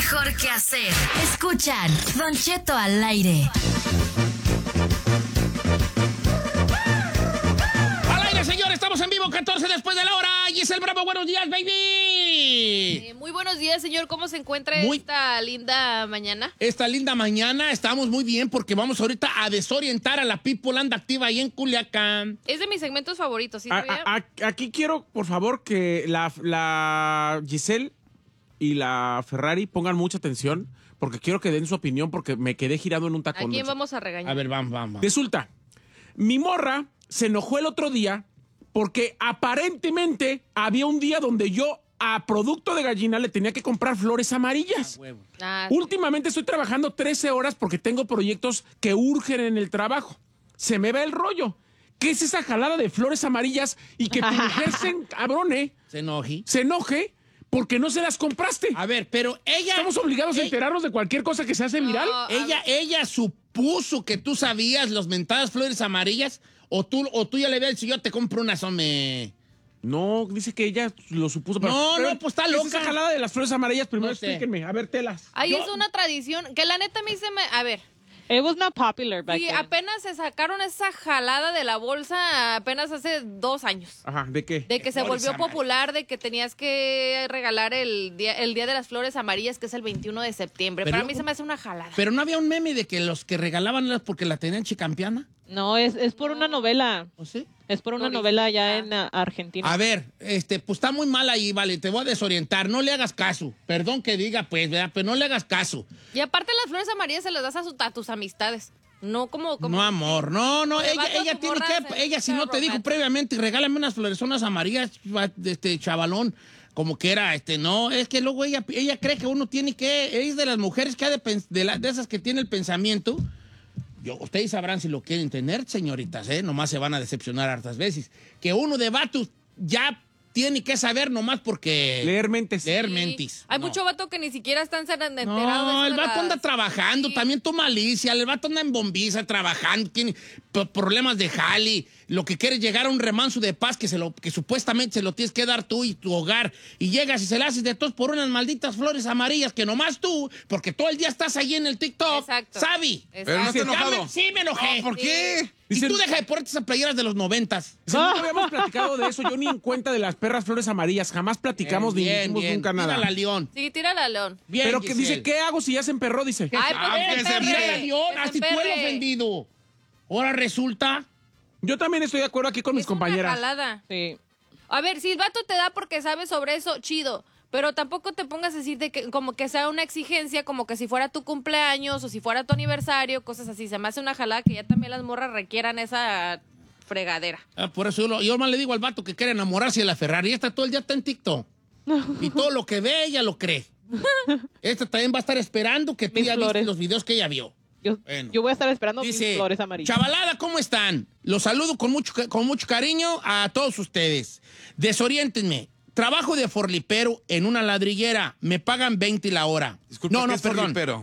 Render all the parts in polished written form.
mejor que hacer. Escuchan Don Cheto al aire. Al aire, señor, estamos en vivo, 14 después de la hora. Giselle Bravo, buenos días, baby. Muy buenos días, señor. ¿Cómo se encuentra esta linda mañana? Esta linda mañana estamos muy bien porque vamos ahorita a desorientar a la people anda activa ahí en Culiacán. Es de mis segmentos favoritos, ¿sí sabía? Aquí quiero, por favor, que la Giselle y la Ferrari pongan mucha atención porque quiero que den su opinión porque me quedé girando en un tacón. ¿A quién vamos a regañar? A ver, vamos. Resulta, mi morra se enojó el otro día porque aparentemente había un día donde yo a producto de gallina le tenía que comprar flores amarillas. Últimamente estoy trabajando 13 horas porque tengo proyectos que urgen en el trabajo. Se me va el rollo. ¿Qué es esa jalada de flores amarillas y que tu mujer se enoje porque no se las compraste? A ver, pero ella... ¿Estamos obligados a enterarnos de cualquier cosa que se hace viral? Ella supuso que tú sabías las mentadas flores amarillas o tú ya le habías dicho, yo te compro unas, hombre. No, dice que ella lo supuso. Pero pues está loca. Esa jalada de las flores amarillas, primero explíquenme. A ver, telas. Ahí es una tradición que la neta me dice... A ver... It was not popular back then. Apenas se sacaron esa jalada de la bolsa apenas hace 2 años. Ajá, ¿de qué? De que se volvió popular, de que tenías que regalar el día de las flores amarillas, que es el 21 de septiembre. Para mí se me hace una jalada. Pero no había un meme de que los que regalaban era porque la tenían chicampiana. No, es por una novela. ¿O sí? Es por una novela allá en Argentina. A ver, pues está muy mal ahí, vale, te voy a desorientar, no le hagas caso. Perdón que diga, pues, ¿verdad? Pero no le hagas caso. Y aparte las flores amarillas se las das a tus amistades. No como no, amor, no, ella tiene que, ella si no te dijo previamente, regálame unas florezonas amarillas, chavalón, como que era, no, es que luego ella cree que uno tiene que, es de las mujeres que ha de esas que tiene el pensamiento. Ustedes sabrán si lo quieren tener, señoritas, nomás se van a decepcionar hartas veces. Que uno de vatos ya tiene que saber nomás porque... Leer mentes. Hay mucho vato que ni siquiera están enterados. No, el vato anda trabajando, también tu malicia, el vato anda en bombiza trabajando, tiene problemas de jali, lo que quiere es llegar a un remanso de paz que supuestamente se lo tienes que dar tú y tu hogar, y llegas y se le haces de todos por unas malditas flores amarillas que nomás tú, porque todo el día estás ahí en el TikTok, ¿sabi? Pero no está enojado. Sí me enojé. No, ¿por qué? Y tú deja de ponerte esas playeras de los 90s. No habíamos platicado de eso, yo ni en cuenta de las perras flores amarillas, jamás platicamos ni dijimos nunca nada. Tírala, León. Sí, tírala, León. Bien, pero que dice, ¿qué hago si ya se emperró? Dice. Ay, pues tírala, León, así tú eres ofendido. Ahora resulta... Yo también estoy de acuerdo aquí con mis compañeras. Una jalada. Sí. A ver, si el vato te da porque sabe sobre eso, chido. Pero tampoco te pongas a decir de que como que sea una exigencia, como que si fuera tu cumpleaños o si fuera tu aniversario, cosas así. Se me hace una jalada que ya también las morras requieran esa fregadera. Por eso yo más le digo al vato que quiere enamorarse de la Ferrari. Esta todo el día está en TikTok. Y todo lo que ve, ella lo cree. Esta también va a estar esperando que tú ya viste los videos que ella vio. Yo voy a estar esperando mis flores amarillas. Chavalada, ¿cómo están? Los saludo con mucho cariño a todos ustedes. Desoriéntenme. Trabajo de forlipero en una ladrillera. Me pagan 20 la hora. Disculpe, no, ¿qué es perdón. forlipero?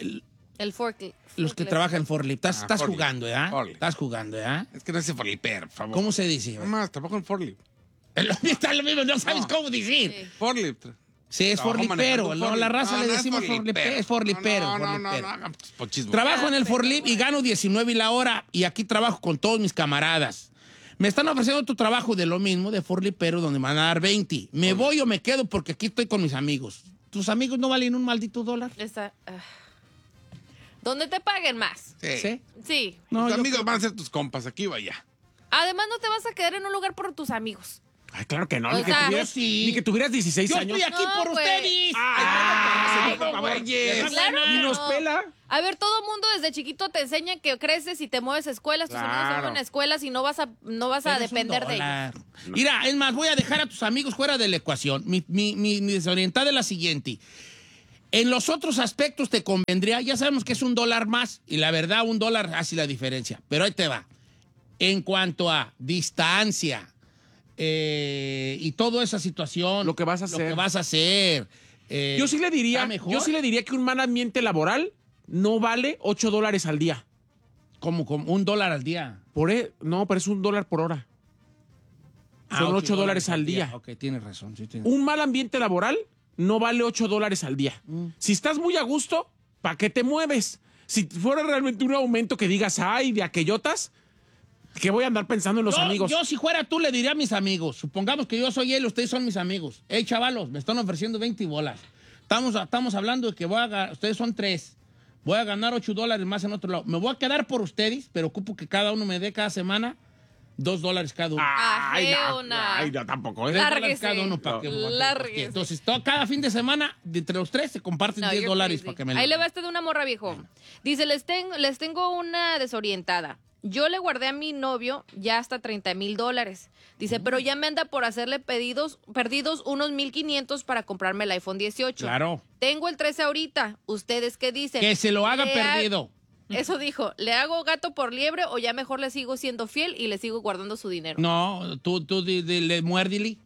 El forklift. Los que trabajan en forlip. Estás forlip. jugando, ¿eh? Forlip. Estás jugando, ¿eh? Es que no es forlipero, por favor. ¿Cómo se dice? Nomás, trabajo en forlip. Está lo mismo, no sabes cómo decir. Sí. Forlip. Sí, es forlipero. No, la raza le no decimos es forlipero. es forlipero. No, pochismo. Trabajo en el forlip y gano 19 la hora y aquí trabajo con todos mis camaradas. Me están ofreciendo otro trabajo de lo mismo, de forlipero, donde me van a dar 20. ¿Me voy o me quedo? Porque aquí estoy con mis amigos. ¿Tus amigos no valen un maldito dólar? ¿Dónde te paguen más? Sí. Sí. No, Tus yo amigos van a ser tus compas, aquí vaya. Además, no te vas a quedar en un lugar por tus amigos. Ay, claro que no, O sea, sí. ni que tuvieras 16 Yo años. estoy aquí No, por pues. ustedes. Güeyes. Claro Ni que nos no. pela. A ver, todo mundo desde chiquito te enseña que creces y te mueves a escuelas, tus amigos se mueven a escuelas y no vas a depender de ellos. Mira, es más, voy a dejar a tus amigos fuera de la ecuación. Mi desorientada es la siguiente. En los otros aspectos te convendría, ya sabemos que es $1 más, y la verdad, $1 hace la diferencia. Pero ahí te va. En cuanto a distancia y toda esa situación. Lo que vas a hacer. Yo sí le diría que un mal ambiente laboral no vale $8 al día. Como $1 al día. No, pero es $1 por hora. Son $8 al día. Ok, tienes razón. Sí, Un mal ambiente laboral no vale $8 al día. Si estás muy a gusto, ¿para qué te mueves? Si fuera realmente un aumento que digas, ay, de aquellotas, ¿qué voy a andar pensando en los amigos? Yo, si fuera tú, le diría a mis amigos. Supongamos que yo soy él, ustedes son mis amigos. Hey, chavalos, me están ofreciendo 20 bolas. Estamos hablando de que ustedes son 3. Voy a ganar $8 más en otro lado. Me voy a quedar por ustedes, pero ocupo que cada uno me dé cada semana $2 cada uno. Ay, no, tampoco. $2 cada uno para que Lárguese. Entonces, cada fin de semana, entre los 3 se comparten $10 para que me Ahí le va de una morra, viejo. Dice, les tengo una desorientada. Yo le guardé a mi novio ya hasta $30,000. Dice, pero ya me anda por hacerle perdidos unos 1,500 para comprarme el iPhone 18. Claro. Tengo el 13 ahorita. ¿Ustedes qué dicen? Que se lo haga perdido. Eso dijo. ¿Le hago gato por liebre o ya mejor le sigo siendo fiel y le sigo guardando su dinero? No, tú dile, muérdili.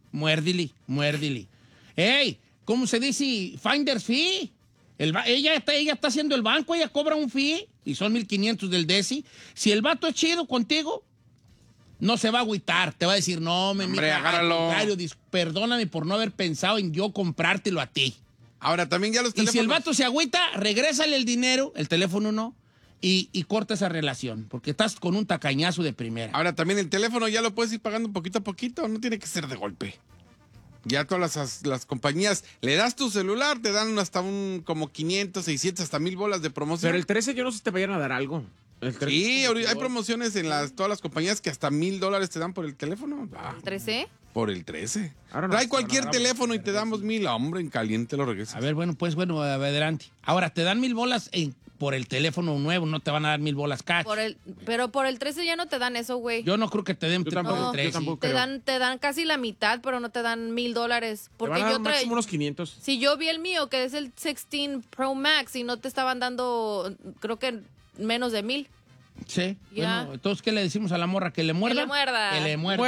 Ey, ¿cómo se dice? Finder's fee. Ella está haciendo el banco, ella cobra un fee y son 1,500 del DESI. Si el vato es chido contigo, no se va a agüitar. Te va a decir, no, hombre, agárralo. Perdóname por no haber pensado en yo comprártelo a ti. Ahora, también ya los teléfonos... Y si el vato se agüita, regrésale el dinero, el teléfono no, y corta esa relación, porque estás con un tacañazo de primera. Ahora, también el teléfono ya lo puedes ir pagando poquito a poquito, no tiene que ser de golpe. Ya todas las compañías, le das tu celular, te dan hasta como 500, 600, hasta 1,000 bolas de promoción. Pero el 13 yo no sé si te vayan a dar algo. Sí, hay promociones en todas las compañías que hasta $1,000 te dan por el teléfono. ¿El 13? Por el 13. No, trae cualquier teléfono y te damos 1,000. Hombre, en caliente lo regresas. A ver, bueno, adelante. Ahora, te dan 1,000 bolas por el teléfono nuevo, no te van a dar 1,000 bolas cash. Pero por el 13 ya no te dan eso, güey. Yo no creo que te den por el 13. Te dan casi la mitad, pero no te dan $1,000. Porque te van a dar yo máximo unos 500. Si yo vi el mío, que es el 16 Pro Max, y no te estaban dando, creo que menos de 1,000. Sí. Ya. Bueno, entonces, ¿qué le decimos a la morra? ¿Que le muerda? Que le muerda. Que le muerda.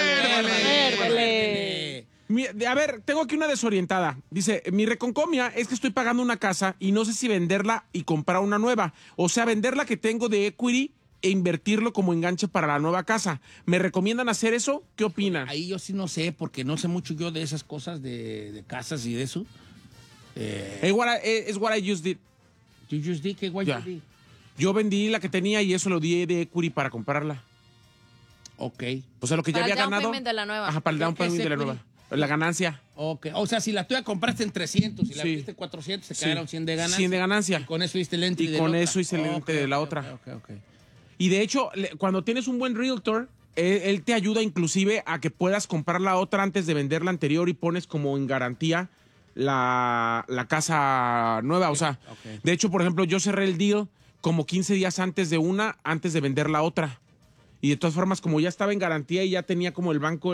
Muérdale. A ver, tengo aquí una desorientada. Dice, mi reconcomia es que estoy pagando una casa y no sé si venderla y comprar una nueva. O sea, vender la que tengo de equity e invertirlo como enganche para la nueva casa. ¿Me recomiendan hacer eso? ¿Qué opinan? Ahí yo sí no sé, porque no sé mucho yo de esas cosas de casas y de eso. Es what I just did. You just did? ¿Qué guay you did? Yo vendí la que tenía y eso lo di de equity para comprarla. Ok. O sea, lo que ya había ganado. Para el down payment de la nueva. Ajá, para el down payment de la nueva. La ganancia. Ok. O sea, si la tuya compraste en 300 y la vendiste 400, se quedaron 100 de ganancia. 100 de ganancia. Y con eso hiciste el entry de la otra. Y con eso hice el entry de la otra. Ok. Y de hecho, cuando tienes un buen realtor, él te ayuda inclusive a que puedas comprar la otra antes de vender la anterior y pones como en garantía la casa nueva. O sea, de hecho, por ejemplo, yo cerré el deal como 15 días antes de vender la otra. Y de todas formas, como ya estaba en garantía y ya tenía como el banco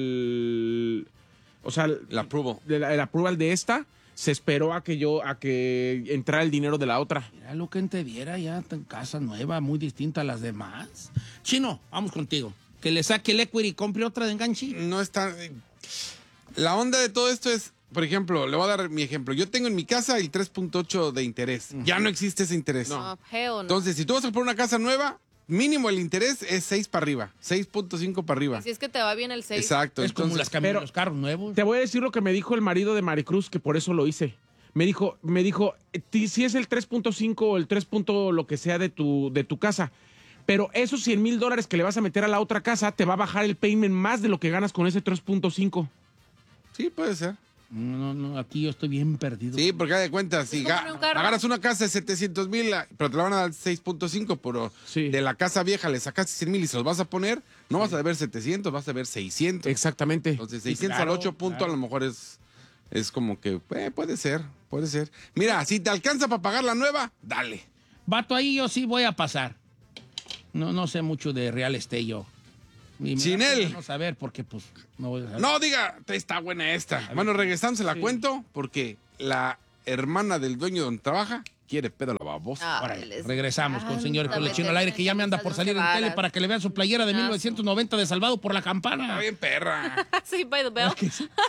o sea, el approval de esta, se esperó a que entrara el dinero de la otra. Mira lo que te viera ya en casa nueva, muy distinta a las demás. Chino, vamos contigo. Que le saque el equity y compre otra de enganche. No está... La onda de todo esto es, por ejemplo, le voy a dar mi ejemplo. Yo tengo en mi casa el 3.8 de interés. Ya no existe ese interés. No, no. Entonces, si tú vas a comprar una casa nueva, mínimo el interés es 6 para arriba. 6.5 para arriba. Así es que te va bien el 6. Exacto. Es como los carros nuevos. Te voy a decir lo que me dijo el marido de Maricruz, que por eso lo hice. Me dijo, si es el 3.5 o el 3. Lo que sea de tu casa. Pero esos $100,000 que le vas a meter a la otra casa te va a bajar el payment más de lo que ganas con ese 3.5. Sí, puede ser. No, aquí yo estoy bien perdido. Sí, porque de cuenta, si agarras una casa de 700,000, pero te la van a dar 6.5, pero de la casa vieja le sacaste 100,000 y se los vas a poner, no vas a deber 700, vas a deber 600. Exactamente. Entonces, 600 al 8 puntos a lo mejor es como que, puede ser. Mira, si te alcanza para pagar la nueva, dale. Vato, ahí yo sí voy a pasar. No sé mucho de real estate yo. Sin él. No saber porque pues no voy a saber. No, diga, está buena esta. Bueno, regresando se la cuento porque la hermana del dueño donde trabaja quiere pedo a la babosa. Órale, regresamos con el señor Colechino al aire que ya me anda por salir en tele para que le vean su playera de 1990 de Salvado por la Campana. Está bien perra. Sí, by the bell.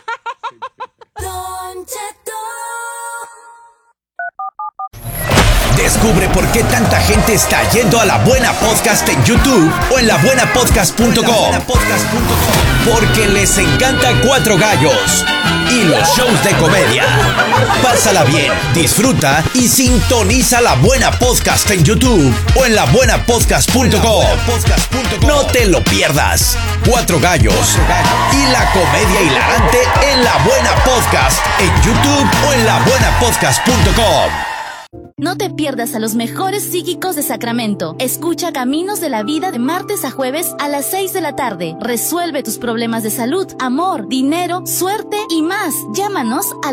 Don Cheto. Descubre por qué tanta gente está yendo a La Buena Podcast en YouTube o en labuenapodcast.com. Porque les encanta Cuatro Gallos y los shows de comedia. Pásala bien, disfruta y sintoniza La Buena Podcast en YouTube o en labuenapodcast.com. No te lo pierdas. Cuatro Gallos y la comedia hilarante en La Buena Podcast en YouTube o en labuenapodcast.com. No te pierdas a los mejores psíquicos de Sacramento. Escucha Caminos de la Vida de martes a jueves a las 6 de la tarde. Resuelve tus problemas de salud, amor, dinero, suerte y más. Llámanos al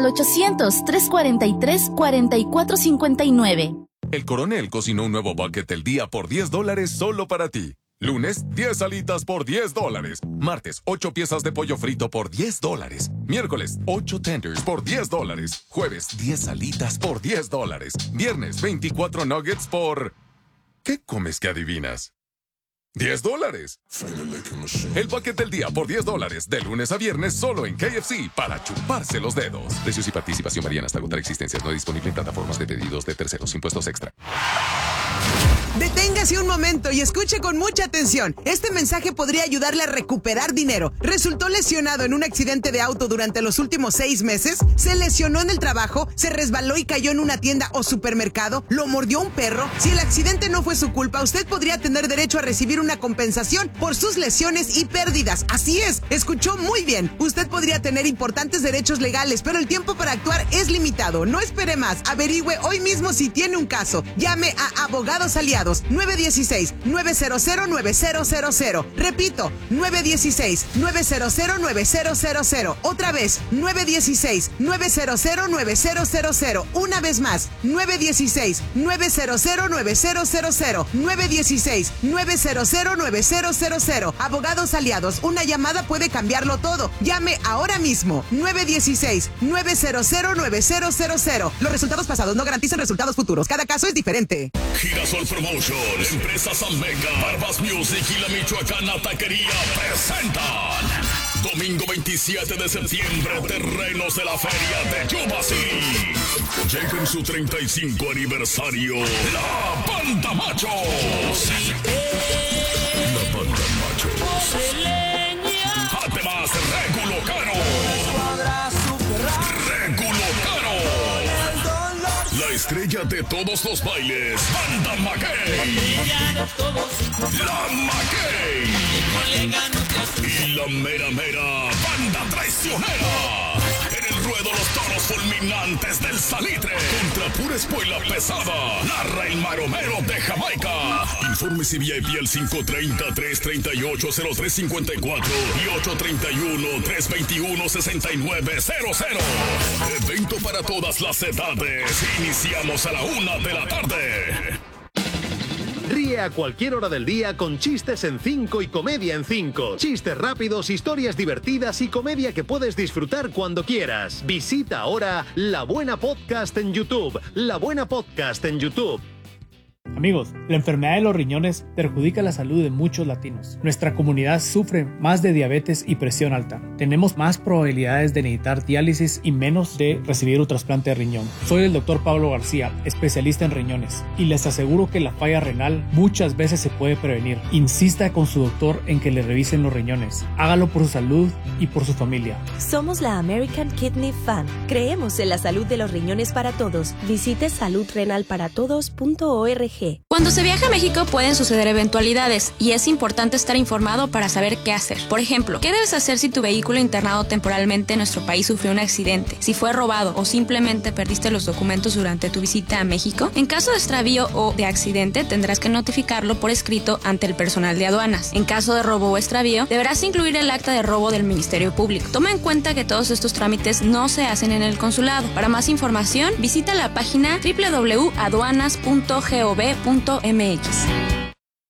800-343-4459. El Coronel cocinó un nuevo bucket del día por $10 solo para ti. Lunes, 10 alitas por $10. Martes, 8 piezas de pollo frito por $10. Miércoles, 8 tenders por $10. Jueves, 10 alitas por $10. Viernes, 24 nuggets por... ¿Qué comes que adivinas? $10. El bucket del día por $10. De lunes a viernes solo en KFC para chuparse los dedos. Precios y participación varían hasta agotar existencias. No disponible en plataformas de pedidos de terceros. Impuestos extra. Deténgase un momento y escuche con mucha atención. Este mensaje podría ayudarle a recuperar dinero. ¿Resultó lesionado en un accidente de auto durante los últimos 6 meses? ¿Se lesionó en el trabajo? ¿Se resbaló y cayó en una tienda o supermercado? ¿Lo mordió un perro? Si el accidente no fue su culpa, usted podría tener derecho a recibir una compensación por sus lesiones y pérdidas. Así es, escuchó muy bien. Usted podría tener importantes derechos legales, pero el tiempo para actuar es limitado. No espere más. Averigüe hoy mismo si tiene un caso. Llame a Abogados Aliados 916-900-9000. Repito, 916-900-9000. Otra vez, 916-900-9000. Una vez más, 916-900-9000. 916-900-9000. Abogados Aliados, una llamada puede cambiarlo todo. Llame ahora mismo, 916-900-9000. Los resultados pasados no garantizan resultados futuros. Cada caso es diferente. Girasol Promotions, Empresas Almega, Barbas Music y la Michoacana Taquería presentan domingo 27 de septiembre, terrenos de la feria de Yubasí. Llega en su 35 aniversario la Banda Machos. La Banda Machos. Además, Régulo Caro. La estrella de todos los bailes, Banda Maguey. La Maguey. Y la mera Banda Traicionera. En el ruedo los toros fulminantes del Salitre. Contra pura espuela pesada, narra el maromero de Jamaica. Informes y VIP al 530-338-0354 y 831-321-6900. Evento para todas las edades. Iniciamos a la 1 de la tarde. Ríe a cualquier hora del día con Chistes en 5 y Comedia en 5. Chistes rápidos, historias divertidas y comedia que puedes disfrutar cuando quieras. Visita ahora La Buena Podcast en YouTube. La Buena Podcast en YouTube. Amigos, la enfermedad de los riñones perjudica la salud de muchos latinos. Nuestra comunidad sufre más de diabetes y presión alta. Tenemos más probabilidades de necesitar diálisis y menos de recibir un trasplante de riñón. Soy el Dr. Pablo García, especialista en riñones, y les aseguro que la falla renal muchas veces se puede prevenir. Insista con su doctor en que le revisen los riñones. Hágalo por su salud y por su familia. Somos la American Kidney Fund. Creemos en la salud de los riñones para todos. Visite saludrenalparatodos.org. Cuando se viaja a México pueden suceder eventualidades y es importante estar informado para saber qué hacer. Por ejemplo, ¿qué debes hacer si tu vehículo internado temporalmente en nuestro país sufrió un accidente? Si fue robado o simplemente perdiste los documentos durante tu visita a México. En caso de extravío o de accidente tendrás que notificarlo por escrito ante el personal de aduanas. En caso de robo o extravío deberás incluir el acta de robo del Ministerio Público. Toma en cuenta que todos estos trámites no se hacen en el consulado. Para más información visita la página www.aduanas.gov.mx.